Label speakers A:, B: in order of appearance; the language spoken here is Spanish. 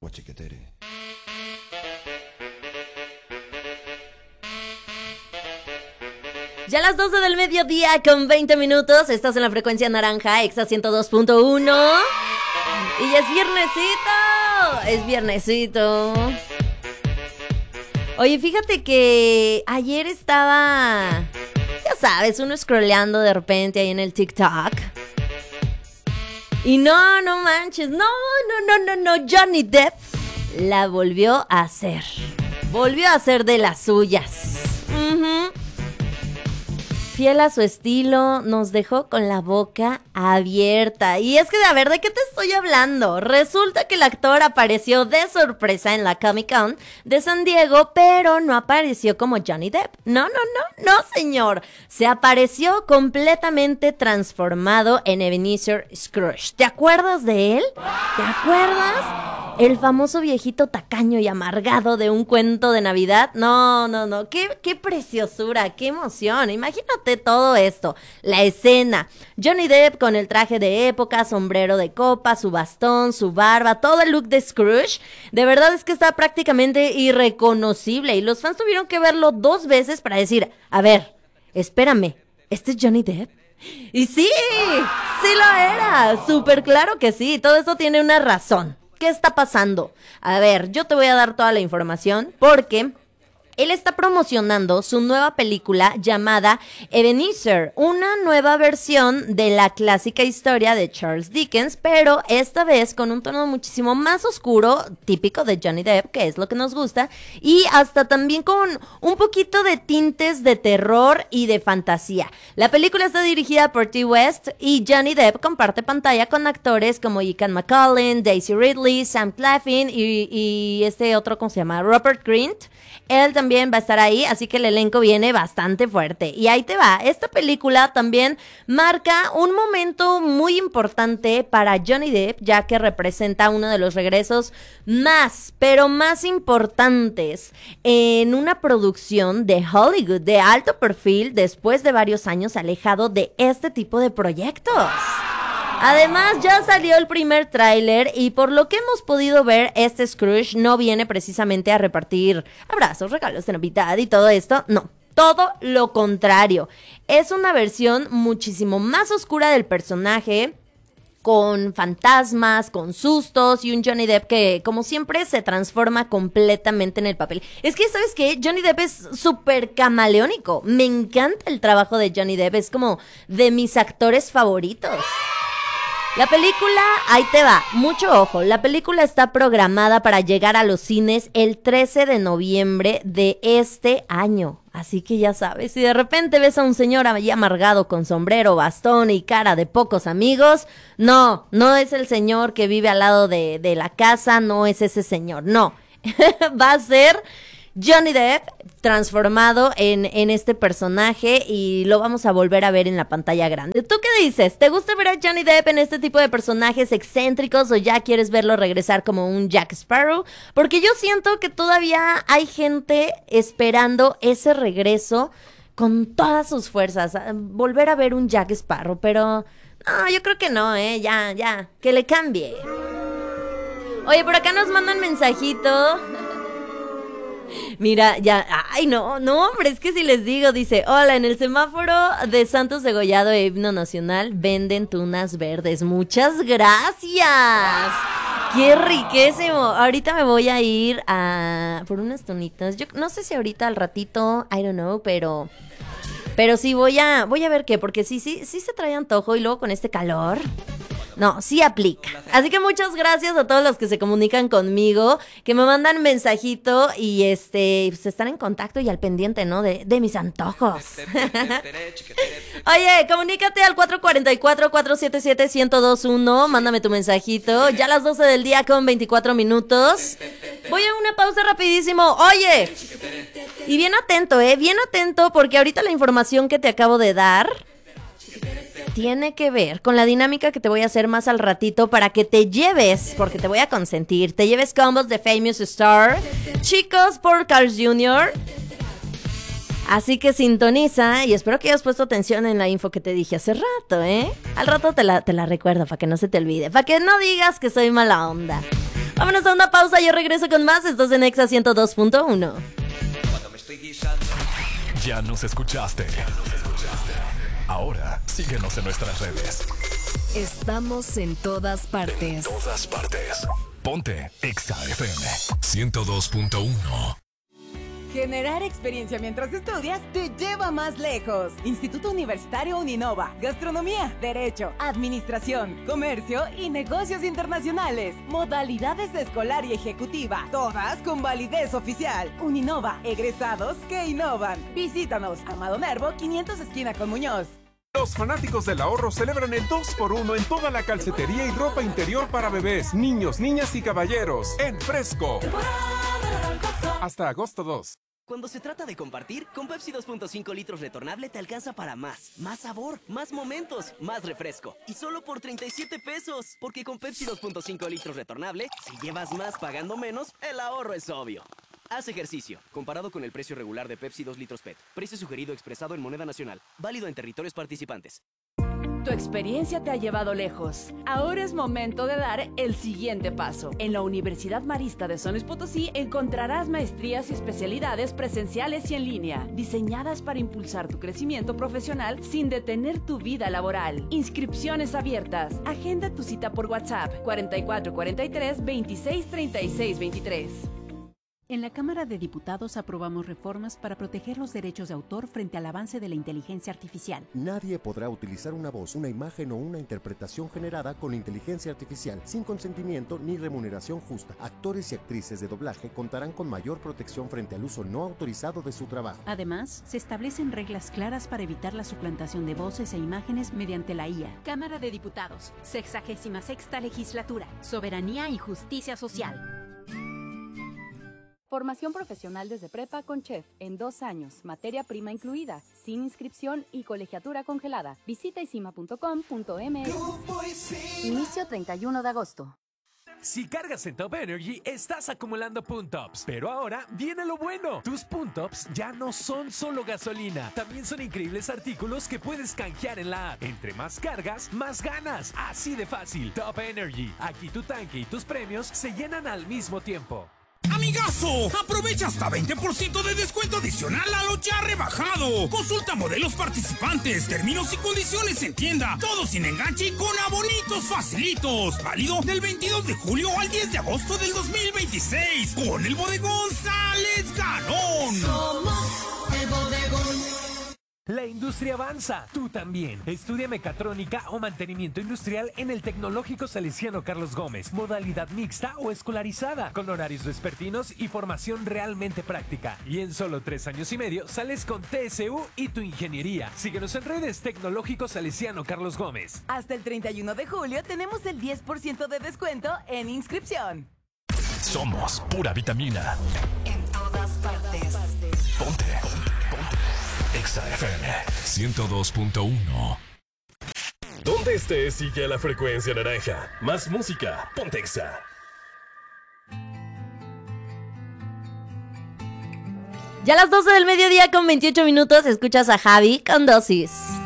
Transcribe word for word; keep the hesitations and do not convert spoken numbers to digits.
A: Guachiquetere.
B: Ya a las doce del mediodía con veinte minutos, estás en la frecuencia naranja, Exa ciento dos punto uno. Y ya es viernesito, es viernesito. Oye, fíjate que ayer estaba, ya sabes, uno scrolleando de repente ahí en el TikTok. Y no, no manches, no, no, no, no, no, Johnny Depp la volvió a hacer. Volvió a hacer de las suyas. Uh-huh. Fiel a su estilo, nos dejó con la boca abierta. Y es que, a ver, ¿de qué te estoy hablando? Resulta que el actor apareció de sorpresa en la Comic Con de San Diego, pero no apareció como Johnny Depp. No, no, no, no, señor. Se apareció completamente transformado en Ebenezer Scrooge. ¿Te acuerdas de él? ¿Te acuerdas? El famoso viejito tacaño y amargado de un cuento de Navidad. No, no, no. Qué, qué preciosura, qué emoción. Imagínate todo esto. La escena. Johnny Depp con el traje de época, sombrero de copa, su bastón, su barba, todo el look de Scrooge. De verdad es que está prácticamente irreconocible. Y los fans tuvieron que verlo dos veces para decir, a ver, espérame, ¿este es Johnny Depp? Y sí, sí lo era. Súper claro que sí. Todo esto tiene una razón. ¿Qué está pasando? A ver, yo te voy a dar toda la información porque él está promocionando su nueva película llamada Ebenezer, una nueva versión de la clásica historia de Charles Dickens, pero esta vez con un tono muchísimo más oscuro, típico de Johnny Depp, que es lo que nos gusta, y hasta también con un poquito de tintes de terror y de fantasía. La película está dirigida por T. West y Johnny Depp comparte pantalla con actores como Ian McKellen, Daisy Ridley, Sam Claflin y, y este otro, ¿cómo se llama? Rupert Grint. Él también va a estar ahí, así que el elenco viene bastante fuerte. Y ahí te va, esta película también marca un momento muy importante para Johnny Depp, ya que representa uno de los regresos más, pero más importantes en una producción de Hollywood de alto perfil después de varios años alejado de este tipo de proyectos. Además, ya salió el primer tráiler y por lo que hemos podido ver, este Scrooge no viene precisamente a repartir abrazos, regalos de Navidad y todo esto, no. Todo lo contrario. Es una versión muchísimo más oscura del personaje, con fantasmas, con sustos y un Johnny Depp que, como siempre, se transforma completamente en el papel. Es que, ¿sabes qué? Johnny Depp es súper camaleónico. Me encanta el trabajo de Johnny Depp, es como de mis actores favoritos. La película, ahí te va, mucho ojo, la película está programada para llegar a los cines el trece de noviembre de este año. Así que ya sabes, si de repente ves a un señor ahí amargado con sombrero, bastón y cara de pocos amigos, no, no es el señor que vive al lado de, de la casa, no es ese señor, no. Va a ser Johnny Depp transformado en, en este personaje y lo vamos a volver a ver en la pantalla grande. ¿Tú qué dices? ¿Te gusta ver a Johnny Depp en este tipo de personajes excéntricos o ya quieres verlo regresar como un Jack Sparrow? Porque yo siento que todavía hay gente esperando ese regreso con todas sus fuerzas, volver a ver un Jack Sparrow, pero no, yo creo que no, eh, ya, ya, que le cambie. Oye, por acá nos mandan mensajito. Mira, ya, ay no, no hombre, es que si les digo, dice, hola, en el semáforo de Santos Degollado e Himno Nacional venden tunas verdes, muchas gracias, qué riquísimo, ahorita me voy a ir a por unas tunitas, yo no sé si ahorita al ratito, I don't know, pero, pero sí voy a, voy a ver qué, porque sí, sí, sí se trae antojo y luego con este calor. No, sí aplica. Así que muchas gracias a todos los que se comunican conmigo, que me mandan mensajito y este, pues están en contacto y al pendiente, ¿no? De, de mis antojos. Oye, comunícate al cuatro cuatro cuatro, cuatro siete siete, uno cero dos uno, mándame tu mensajito. Ya a las doce del día con veinticuatro minutos. Voy a una pausa rapidísimo. Oye, y bien atento, ¿eh? Bien atento porque ahorita la información que te acabo de dar tiene que ver con la dinámica que te voy a hacer más al ratito para que te lleves, porque te voy a consentir, te lleves combos de Famous Star, chicos por Carl's junior Así que sintoniza y espero que hayas puesto atención en la info que te dije hace rato, ¿eh? Al rato te la, te la recuerdo para que no se te olvide, para que no digas que soy mala onda. Vámonos a una pausa, yo regreso con más. Esto es en Exa ciento dos punto uno.
A: Ya nos escuchaste. Ahora síguenos en nuestras redes.
C: Estamos en todas partes.
A: En todas partes. Ponte Exa F M ciento dos punto uno.
D: Generar experiencia mientras estudias te lleva más lejos. Instituto Universitario Uninova. Gastronomía, Derecho, Administración, Comercio y Negocios Internacionales. Modalidades escolar y ejecutiva. Todas con validez oficial. Uninova. Egresados que innovan. Visítanos. Amado Nervo, quinientos esquina con Muñoz.
E: Los fanáticos del ahorro celebran el dos por uno en toda la calcetería y ropa interior para bebés, niños, niñas y caballeros. En Fresco. Hasta agosto dos.
F: Cuando se trata de compartir, con Pepsi dos punto cinco litros retornable te alcanza para más. Más sabor, más momentos, más refresco. Y solo por treinta y siete pesos. Porque con Pepsi dos punto cinco litros retornable, si llevas más pagando menos, el ahorro es obvio. Haz ejercicio, comparado con el precio regular de Pepsi dos litros P E T. Precio sugerido expresado en moneda nacional. Válido en territorios participantes.
G: Tu experiencia te ha llevado lejos. Ahora es momento de dar el siguiente paso. En la Universidad Marista de San Luis Potosí encontrarás maestrías y especialidades presenciales y en línea, diseñadas para impulsar tu crecimiento profesional sin detener tu vida laboral. Inscripciones abiertas. Agenda tu cita por WhatsApp cuarenta y cuatro cuarenta y tres veintiséis treinta y seis veintitrés.
H: En la Cámara de Diputados aprobamos reformas para proteger los derechos de autor frente al avance de la inteligencia artificial.
I: Nadie podrá utilizar una voz, una imagen o una interpretación generada con inteligencia artificial sin consentimiento ni remuneración justa. Actores y actrices de doblaje contarán con mayor protección frente al uso no autorizado de su trabajo.
H: Además, se establecen reglas claras para evitar la suplantación de voces e imágenes mediante la I A.
J: Cámara de Diputados, sexagésima sexta legislatura, soberanía y justicia social.
K: Formación profesional desde prepa con chef en dos años, materia prima incluida, sin inscripción y colegiatura congelada. Visita isima punto com punto m x. Inicio treinta y uno de agosto.
L: Si cargas en Top Energy, estás acumulando Puntops. Pero ahora viene lo bueno. Tus Puntops ya no son solo gasolina. También son increíbles artículos que puedes canjear en la app. Entre más cargas, más ganas. Así de fácil. Top Energy. Aquí tu tanque y tus premios se llenan al mismo tiempo.
M: ¡Amigazo! Aprovecha hasta veinte por ciento de descuento adicional a lo ya rebajado. Consulta modelos participantes, términos y condiciones en tienda. Todo sin enganche y con abonitos facilitos. Válido del veintidós de julio al diez de agosto del dos mil veintiséis. Con el bodegón sales ganón.
N: Somos el bodegón.
L: La industria avanza, tú también. Estudia mecatrónica o mantenimiento industrial en el Tecnológico Salesiano Carlos Gómez. Modalidad mixta o escolarizada, con horarios vespertinos y formación realmente práctica. Y en solo tres años y medio sales con T S U y tu ingeniería. Síguenos en redes Tecnológico Salesiano Carlos Gómez.
D: Hasta el treinta y uno de julio tenemos el diez por ciento de descuento en inscripción.
A: Somos pura vitamina.
C: En todas partes.
A: Ponte. Ponte. Exa F M ciento dos punto uno. Donde estés, sigue a la frecuencia naranja. Más música, ponte Exa.
B: Ya a las doce del mediodía con veintiocho minutos escuchas a Javi con Dosis.